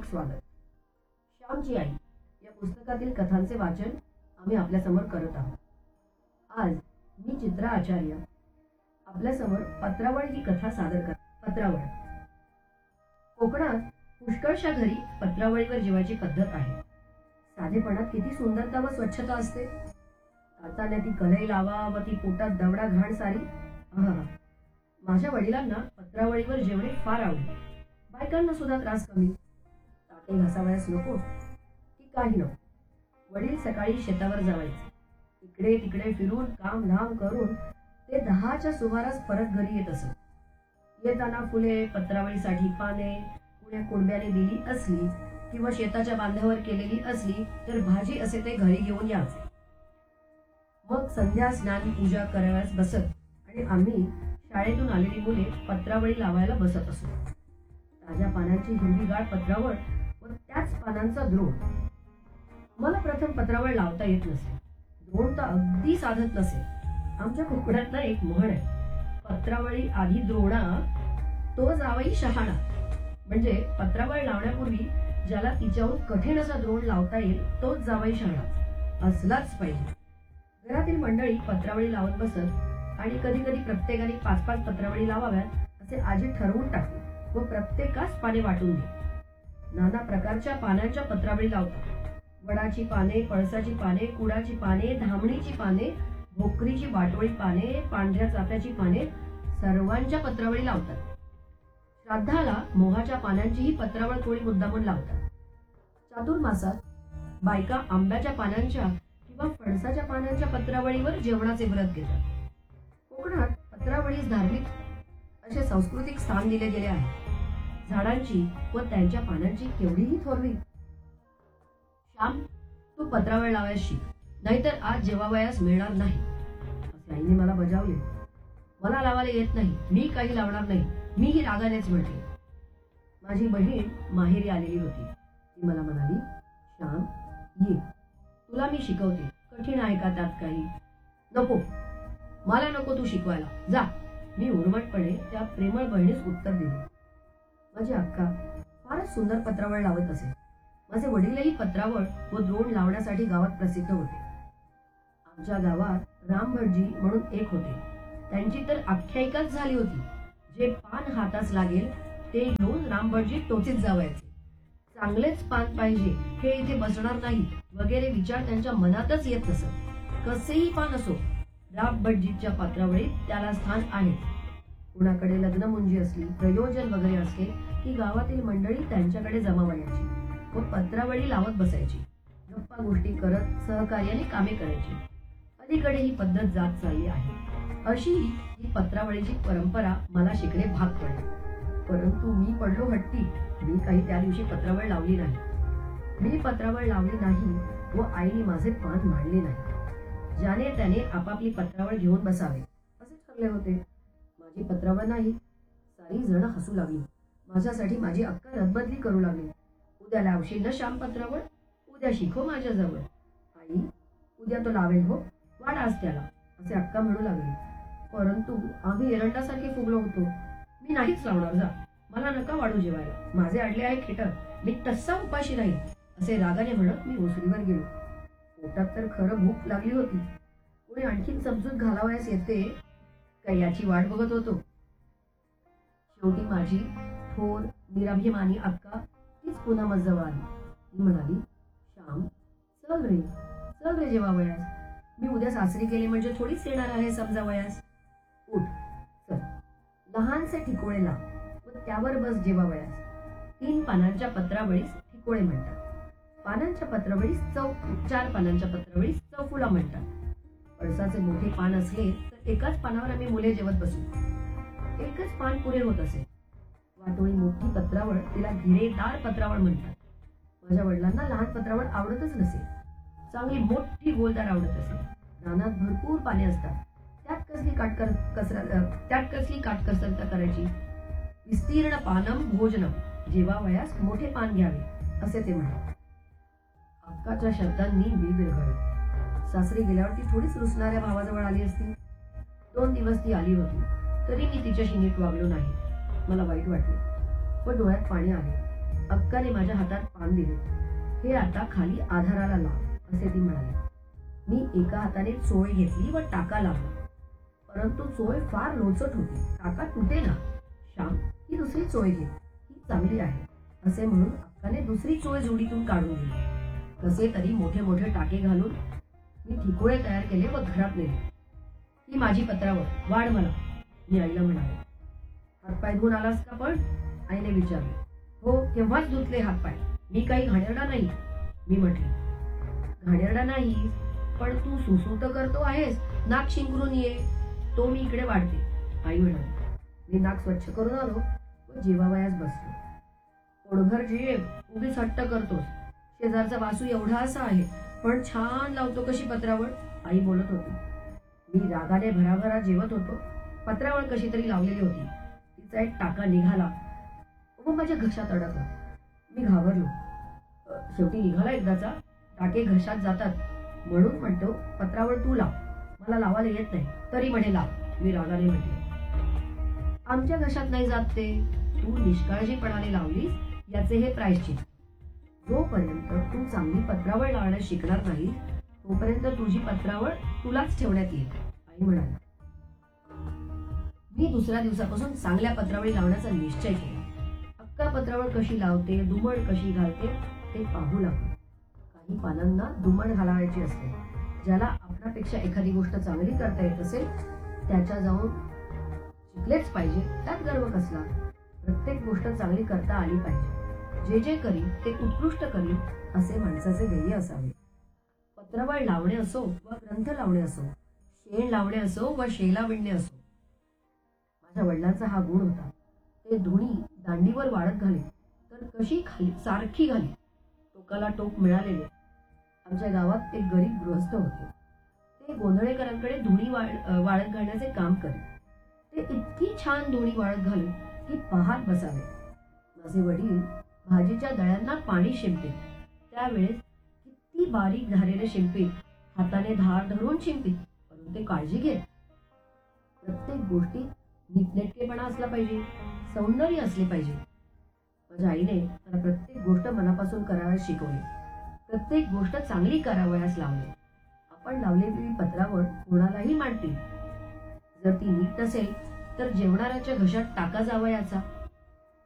मनपूर्वक स्वागत. श्यामची आई या पुस्तकातील कथांचे वाचन आम्ही आपल्यासमोर करत आहोत. आज मी चित्रा आचार्य आपल्यासमोर पत्रावळ ही कथा सादर करते. पत्रावळ. कोकणात पुष्कळशा घरी पत्रावळीवर जेवायची पद्धत आहे. साधेपणात किती सुंदरता व स्वच्छता असते. ताटाने ती कलई लावा व ती पोटात दवडा घाण सारी. माझ्या वडिलांना पत्रावळीवर जेवणे फार आवडते. बायकांना सुद्धा त्रास कमी. ताटे घासावयास नको की काही नको. वडील सकाळी शेतावर जावायचे. इकडे तिकडे फिरून काम धाम करून ते 10च्या सुमारास परत घरी येत असत. येताना फुले, पत्रावळीसाठी पाने कुण्या कुणब्याने दिली असली किंवा शेताच्या बांधावर केलेली असली तर भाजी असे ते घरी घेऊन यायचे. मग संध्या स्नान पूजा करावयास बसत आणि आम्ही शाळेतून आलेली मुले पत्रावळी लावायला बसत असो. ताज्या पानांची हिरवीगार पत्रावळ व त्याच पानांचा द्रोण. मला प्रथम पत्रावळ लावता येत नसे. द्रोण तर अगदी साधत नसे. आमच्या कोकणातला एक म्हण आहे, पत्रावळी आधी द्रोणा तो जावई शहाणा. म्हणजे पत्रावळ लावण्यापूर्वी ज्याला तिच्याहून कठीण असा द्रोण लावता येईल तोच जावई शहाणा असलाच पाहिजे. घरातील मंडळी पत्रावळी लावत बसत आणि कधी कधी प्रत्येकाने 5-5 पत्रावळी लावाव्यात असे आजी ठरवून टाकले व प्रत्येकास पाने वाटून दे. नाना प्रकारच्या पानांच्या पत्रावळी लावतात. वडाची पाने, पळसाची पाने, कुडाची पाने, धामणीची पाने, भोकरीची वाटोळी पाने, पांढऱ्या चाफ्याची पाने, सर्वांच्या पत्रावळी लावतात. श्राद्धाला मोहाच्या पानांचीही पत्रावळ थोडी मुद्दामून लावतात. चातुर्मासात बायका आंब्याच्या पानांच्या किंवा फणसाच्या पानांच्या पत्रावळीवर जेवणाचे व्रत घेतात. कोकणात पत्रावळीस धार्मिक असे सांस्कृतिक स्थान दिले गेले आहे. झाडांची व त्यांच्या पानांची केवढीही थोरवी. श्याम, तू पत्रावळ लावायला शिक, नाहीतर आज जेवावयास मिळणार नाही असे आईने मला बजावले. मला लावायला येत नाही, मी काही लावणार नाही, मीही रागानेच म्हटले. माझी बहीण माहेरी आलेली होती. ती मला म्हणाली, श्याम ये, तुला मी शिकवते. कठीण आहे का त्यात काही? नको, मला नको तू शिकवायला, जा. मी उर्मटपणे त्या प्रेमळ बहिणीस उत्तर दिले. माझी अक्का फारच सुंदर पत्रावळ लावत असे. माझे वडीलही पत्रावळ व द्रोण लावण्यासाठी गावात प्रसिद्ध होते. आमच्या गावात रामभटजी म्हणून एक होते. त्यांची तर आख्यायिकाच झाली होती. जे पान हातास लागेल ते घेऊन रामभटजी टोचीत जावायचे. चांगलेच पान पाहिजे, हे इथे बसणार नाही वगैरे विचार त्यांच्या मनातच येत नसत. कसेही पान असो, रामभटजीच्या पत्रावळीत त्याला स्थान आहे. कुणाकडे लग्न मुंजी असली, प्रयोजन वगैरे असले की गावातील मंडळी त्यांच्याकडे जमा व्हायची व पत्रावळी लावत बसायची. गप्पा गोष्टी करत सहकार्याने कामे करायची. अलीकडे ही पद्धत जात चालली आहे. अशी ही पत्रावळीची परंपरा मला शिकणे भाग पडले. परंतु मी पडलो हट्टी. मी काही त्या दिवशी पत्रावळ लावली नाही. मी पत्रावळ लावली नाही व आईने माझे पान मांडले नाही. ज्याने त्याने आपापली पत्रावळ घेऊन बसावे असे ठरले होते. माझी पत्रावळ नाही. सारी जण हसू लागली. माझ्यासाठी माझी अक्का रदबदली करू लागली. उद्या लावशील ना श्याम पत्रावळ? उद्या शिको माझ्याजवळ. आई, उद्या तो लावेल हो, वाट आज त्याला असे अक्का म्हणू लागली. परंतु आम्ही एरंडासारखे फुगलो होतो. मी नाहीच लावणार, जा, मला नका वाढू जेवायला. माझे अडले आहे खेटर, मी तसा उपाशी राहील असे रागाने म्हणत मी ओसरीवर गेलो. पोटात तर खरं भूक लागली होती. कोणी आणखीन समजूत घालावयास येते का याची वाट बघत होतो. शेवटी माझी थोर निराभिमानी अक्का तीच पुन्हा मजजवळ आली. ती म्हणाली, श्याम, चल रे जेवावयास. मी उद्या सासरी गेले म्हणजे थोडीच येणार आहे समजावयास. उठ, चल. लहानसे ठिकोळे लाव व त्यावर बस जेवावयास. 3 पानांच्या पत्रावळीस ठिकोळे म्हणतात. 4 पानांच्या पत्रावळीस चौफुला म्हणतात. पळसाचे मोठे पान असले तर एकाच पानावर आम्ही मुले जेवत बसू. एकच पान पुरे होत असे. वाटोळी मोठी पत्रावळ, तिला घेरेदार पत्रावळ म्हणतात. माझ्या वडिलांना लहान पत्रावळ आवडतच नसे. चांगली मोठी गोलदार आवडत असे. रानात भरपूर पाने असतात. त्यात कसली काटकसरता करायची. विस्तीर्ण पानम भोजनम, जेवावयास मोठे पान घ्यावे असे ते म्हणतात. अक्काच्या शब्दांनी मी बिरघळलो. सासरी गेल्यावर ती थोडीच रुसणाऱ्या भावाजवळ आली असती. 2 दिवस ती आली होती, तरी मी तिच्याशी नीट वागलो नाही. मला वाईट वाटले व डोळ्यात पाणी आले. अक्काने माझ्या हातात पान दिले. हे आता खाली आधाराला लाव, असे ती म्हणाली. मी एका हाताने चोळ घेतली व टाका लावला. परंतु चोळ फार लोचट होती, टाका तुटेना. श्याम, ही दुसरी चोळ घे, ही चांगली आहे, असे म्हणून अक्काने दुसरी चोळ जोडीतून काढून दिली. कसे तरी मोठे मोठे टाके घालून मी ठिकोळे तयार केले व घरात नेले. ही माझी पत्रावळ, वाढ मला, मी आईला म्हणाले. हातपाय धुवून आलास का पण, आईने विचारले. हो, केव्हाच धुतले हातपाय, मी काही घाणेरडा नाही, मी म्हटले. घाणेरडा नाही, पण तू सुसूत करतो आहेस, नाक शिंकरून ये, तो मी इकडे वाढते, आई म्हणाली. मी नाक स्वच्छ करून आलो व जेवावयास बसलो. पोटभर जेव, उगीच हट्ट करतोस. शेजारचा वासू एवढा असा आहे, पण छान लावतो कशी पत्रावळ, आई बोलत होती. मी रागाने भराभरा जेवत होतो. पत्रावळ कशी तरी लावलेली होती. तिचा एक टाका निघाला व माझ्या घशात अडकला. मी घाबरलो. शेवटी निघाला एकदाचा. टाके घशात जातात म्हणून म्हणतो, पत्रावळ तू लाव, मला लावायला येत नाही, तरी म्हणे लाव, मी रागाने म्हटले. आमच्या घशात नाही जात ते, तू निष्काळजीपणाने लावलीस याचे हे प्रायश्चित. जोपर्यंत तू चांगली पत्रावळ लावण्यास शिकणार नाही, तोपर्यंत तुझी पत्रावळ तुलाच ठेवण्यात येईल, आई म्हणाली. मी दुसऱ्या दिवसापासून चांगल्या पत्रावळी लावण्याचा निश्चय केला. अक्का पत्रावळ कशी लावते, दुमड कशी घालते ते पाहू लागलो. काही पानांना दुमड घालावायची असते. ज्याला आपल्यापेक्षा एखादी गोष्ट चांगली करता येत असेल त्याच्या जाऊन शिकलेच पाहिजे, त्यात गर्व कसला. प्रत्येक गोष्ट चांगली करता आली पाहिजे. जे जे करीन ते उत्कृष्ट करीन, असे माणसाचे ध्येय असावे. पत्रावळ लावणे असो वा ग्रंथ लावणे असो, शेण लावणे असो वा शेला विणणे असो, माझ्या वडिलांचा हा गुण होता. ते धुणी दांडीवर वाळत घाले तर कशी खाली सारखी घाली, टोकाला टोक मिळालेले. आमच्या गावात एक गरीब गृहस्थ होते. ते गोंधळेकरांकडे धुणी वाळत घालण्याचे काम करीत. ते इतकी छान धुणी वाळत घालून की पाहत बसावे. माझे वडील भाजीच्या दळ्यांना पाणी शिंपीत. त्यावेळेस किती बारीक धारेने शिंपीत, हाताने धार धरून शिंपीत, परंतु ते काळजी घेत. प्रत्येक गोष्टीत नीटनेटकेपणा असला पाहिजे, सौंदर्य असले पाहिजे. माझ्या आईने मला प्रत्येक गोष्ट मनापासून करावयास शिकवली. प्रत्येक गोष्ट चांगली करावयास लावली. आपण लावलेली पत्रावळ कोणालाही मांडतील. जर ती नीट नसेल तर जेवणाऱ्याच्या घशात टाका जावयाचा.